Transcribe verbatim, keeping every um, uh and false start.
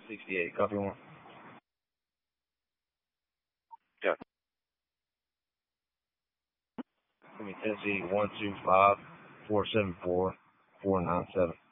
sixty-eight. Copy one. Yeah. Give me Tennessee one two five four seven four four nine seven.